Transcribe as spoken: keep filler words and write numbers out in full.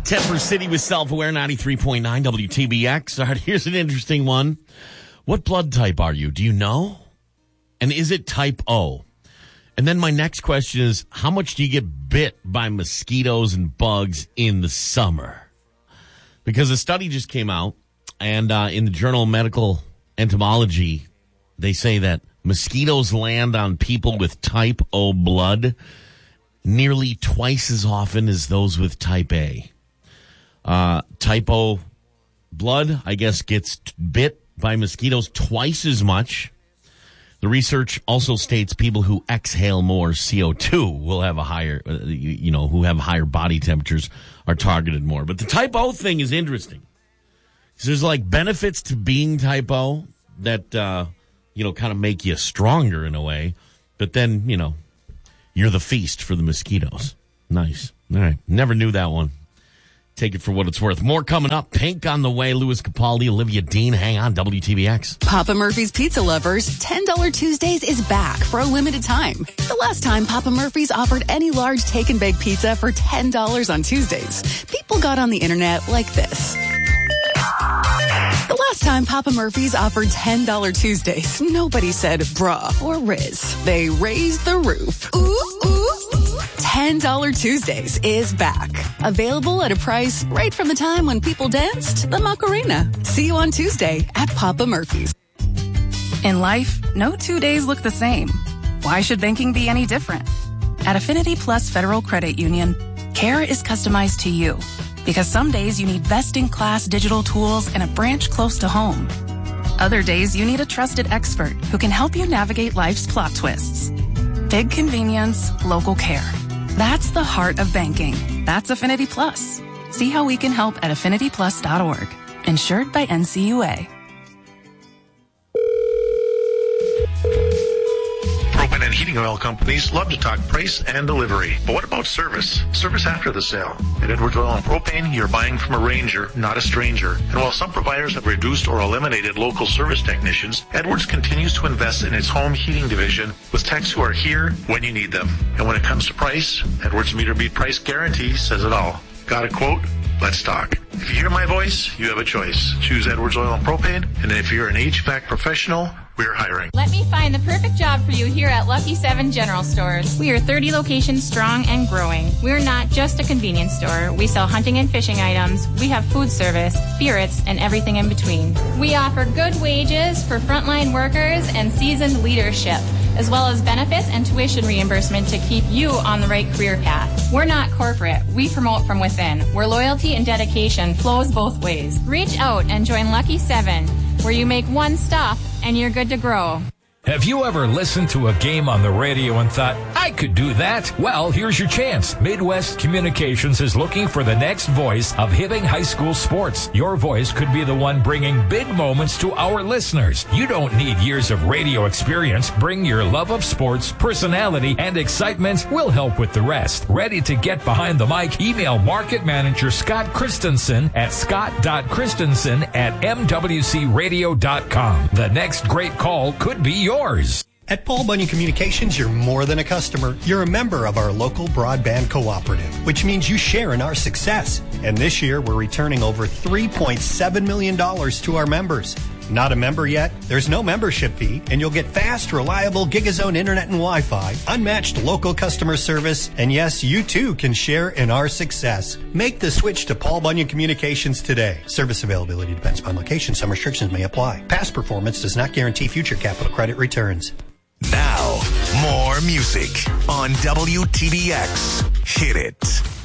Temper City with Self-Aware ninety-three point nine W T B X. All right, here's an interesting one. What blood type are you? Do you know? And is it type O? And then my next question is, how much do you get bit by mosquitoes and bugs in the summer? Because a study just came out, and uh, in the Journal of Medical Entomology, they say that mosquitoes land on people with type O blood nearly twice as often as those with type A. Uh, type O blood, I guess, gets bit by mosquitoes twice as much. The research also states people who exhale more C O two will have a higher, uh, you, you know, who have higher body temperatures are targeted more. But the type O thing is interesting. So there's like benefits to being type O that, uh, you know, kind of make you stronger in a way. But then, you know, you're the feast for the mosquitoes. Nice. All right. Never knew that one. Take it for what it's worth. More coming up. Pink on the way. Louis Capaldi, Olivia Dean. Hang on. W T B X. Papa Murphy's Pizza Lovers, ten dollars Tuesdays is back for a limited time. The last time Papa Murphy's offered any large take and bake pizza for ten dollars on Tuesdays, people got on the internet like this. The last time Papa Murphy's offered ten dollars Tuesdays, nobody said bruh or Riz. They raised the roof. Ooh, ooh. ten dollars Tuesdays is back. Available at a price right from the time when people danced the Macarena. See you on Tuesday at Papa Murphy's. In life, no two days look the same. Why should banking be any different? At Affinity Plus Federal Credit Union, care is customized to you. Because some days you need best-in-class digital tools and a branch close to home. Other days you need a trusted expert who can help you navigate life's plot twists. Big convenience, local care. That's the heart of banking. That's Affinity Plus. See how we can help at affinity plus dot org. Insured by N C U A. Propane and heating oil companies love to talk price and delivery. But what about service? Service after the sale. At Edwards Oil and Propane, you're buying from a ranger, not a stranger. And while some providers have reduced or eliminated local service technicians, Edwards continues to invest in its home heating division with techs who are here when you need them. And when it comes to price, Edwards Meter Beat Price Guarantee says it all. Got a quote? Let's talk. If you hear my voice, you have a choice. Choose Edwards Oil and Propane. And if you're an H V A C professional, we're hiring. Let me find the perfect job for you here at Lucky Seven General Stores. We are thirty locations strong and growing. We're not just a convenience store. We sell hunting and fishing items. We have food service, spirits, and everything in between. We offer good wages for frontline workers and seasoned leadership, as well as benefits and tuition reimbursement to keep you on the right career path. We're not corporate. We promote from within, where loyalty and dedication flows both ways. Reach out and join Lucky Seven, where you make one stop and you're good to grow. Have you ever listened to a game on the radio and thought, I could do that? Well, here's your chance. Midwest Communications is looking for the next voice of Hibbing High School sports. Your voice could be the one bringing big moments to our listeners. You don't need years of radio experience. Bring your love of sports, personality, and excitement. We'll help with the rest. Ready to get behind the mic? Email Market Manager Scott Christensen at scott dot christensen at m w c radio dot com. The next great call could be yours. Yours. At Paul Bunyan Communications, you're more than a customer. You're a member of our local broadband cooperative, which means you share in our success. And this year, we're returning over three point seven million dollars to our members. Not a member yet? There's no membership fee, and you'll get fast, reliable Gigazone internet and Wi-Fi, unmatched local customer service, and yes, you too can share in our success. Make the switch to Paul Bunyan Communications today. Service availability depends upon location. Some restrictions may apply. Past performance does not guarantee future capital credit returns. Now, more music on W T B X. Hit it.